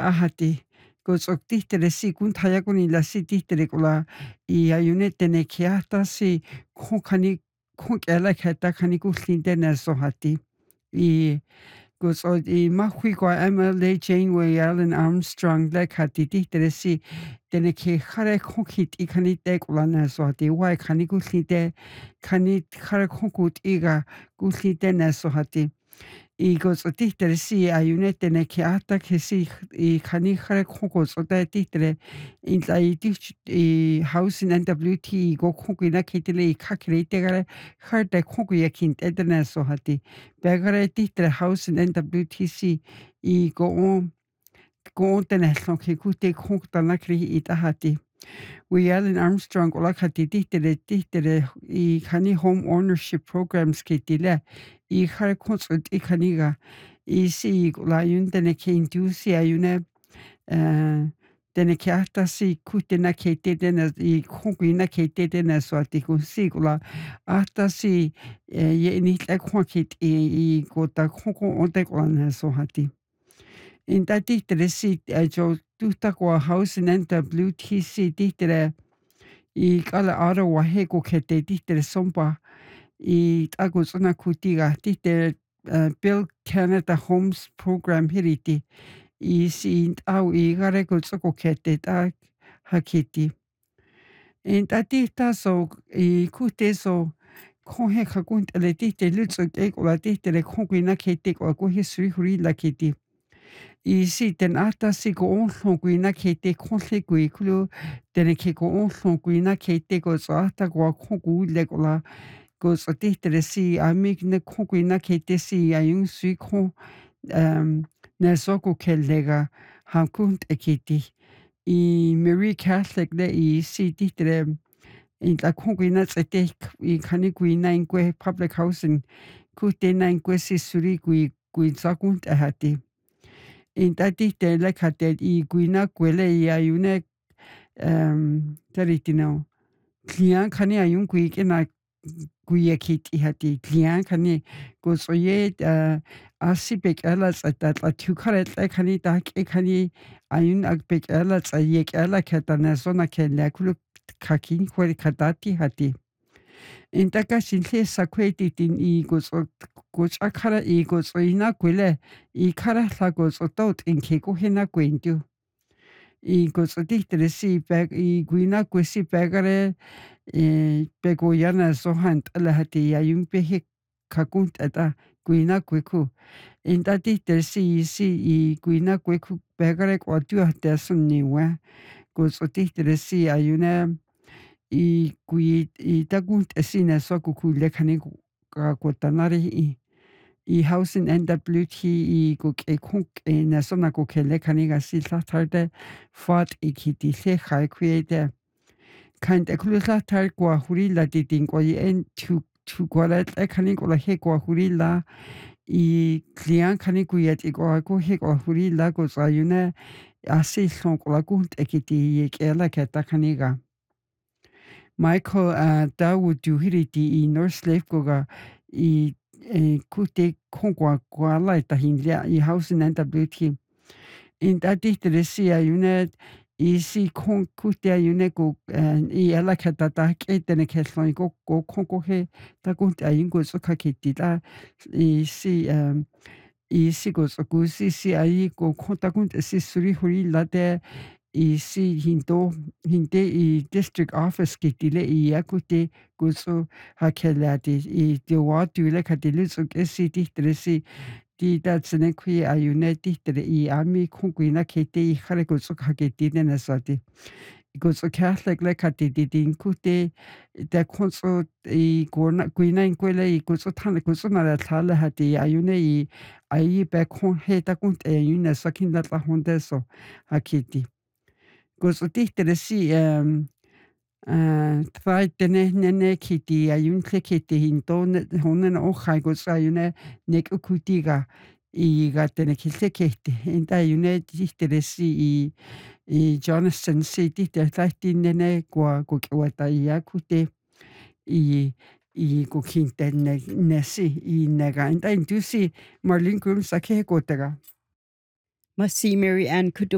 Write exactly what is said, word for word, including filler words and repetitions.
ahati gozoktihtere si kun tayakuni la si tihtere kola i ayune tene kiahta si konkani konkela keta kani kuslinte nesohati i gozo i mahui kwa Emily Janeway Allen Armstrong le kati tihtere si tene ki hare konkit i kani tekola nesohati wai kani kuslinte kani hare konkut iga kuslinte nesohati I gozo tihtere si ayune tene ki ata ki si I kani hare kongo soda tihtere in la I tich I house in N W T go kongo ina kitile I kakire itegare harte kongo yakin edene so hati begare tihtere house in N W T si I go on go on tene so ki kute kongo tanakri ita hati We Allen Armstrong ola kati tihtere tihtere I kani home ownership programs kitile I hare konsult I kaniga I si la yun tene ki indusi ayune uh, tene ki ata si kutena ki tedena I konguina ki tedena so ati kun si la ata si ye ni le konkit I kota kongo onte kwana so hati In ta tihtere si jo tuta kwa house in N W T si tihtere I kala ara wa heko kete tihtere sompa I tago zona kutiga tihtere uh, Build Canada Homes Program hiriti I si au I gare ko tsoko kete ta hakiti. In ta tihta so I kute so kohe kakunt ele tihte lutso keko la tihtere konguina kete ko kohe sui huri la kiti. I si ten ata si ko onlong kuina kete konle kui kulu tene ke ko onlong kuina kete ko so ata ko kongu le ko la ko so tihtere si amik ne konguina kete si ayung sui kon um, ne soko kelega hankunt ekiti I Marie Catholic le I si tihtere in la konguina tsete I kani kuina inkwe public housing kutena inkwe si suri kui kui sakunt ahati In ta tihtere le kate I kuina kwele I ayune um, taritino klian kani ayun kui kena kuya kiti hati klian kani ko soye uh, asipek ala tsata la tukare tla kani ta ke kani ayun akpek ala tsayek ala ketana zona kele kulu kakin kwere katati hati In ta ka sinle sakweti tin I go so go akara I go so ina kwele I kara la go so tot in ke ko hena kwentu I go so tihtere si bag I guina kwesi bagare e pego yana so hand ala hati ayun pehe kakunt ata guina kweku In ta tihtere si si I guina kweku bagare kwa tu hata sunniwa go so tihtere si ayuna I kui I takunt esina so kukule kani ka kotanari I I house in N W T I go ke kunk e na sona go kele kani ga si tarde fat I kiti se khai kuete kan te kula tar kwa huri la titin ko I en tu tu kwa la kani ko la he kwa huri la I klian kani kuet I ko ko he ko huri la ko sayuna asi son ko la kunt ekiti e kela keta kani ga Michael uh, Dawood Duhiriti I North Lake Goga I e kute kongwa kwa lai tahinlia I house in N W T. In ta tihtere si ayune I si kong kute ayune ko I ala kata ta ke tene keslon ko ko kongo he ta kunte ayun ko so kakiti ta I si um, I si go so ku si si ai ko konta kunte si suri huri la te I si hinto hinte I district office kitile I akute guso hakelati I te watu le katilu so kesi tihtere si ti ta tsene kui ayune tihtere I ami konguina kete I khare guso haketi ne nasati guso Catholic le katiti din kute ta konso I gona guina inkwele I guso tane guso na la thala hati ayune I ai be kon he ta kunte ayune sakinda la hondeso haketi Gozo tihtere si um, uh, tvai tene nene kiti ayun tle kiti hinto honen ochai gozo ayune nek ukutiga I ga tene kilte kiti inta ayune tihtere si I, I Jonathan si tihtere tlaiti nene kwa kukwata I akute I I kukinte ne, nesi I nega inta indusi Marlene Grooms ake kotega Masi Mary Ann could